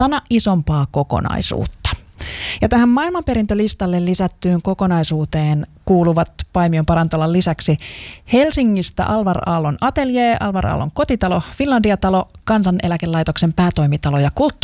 osana isompaa kokonaisuutta. Ja tähän maailmanperintölistalle lisättyyn kokonaisuuteen kuuluvat Paimion Parantolan lisäksi Helsingistä Alvar Aallon ateljee, Alvar Aallon kotitalo, Finlandia-talo, Kansaneläkelaitoksen päätoimitalo ja kulttuuri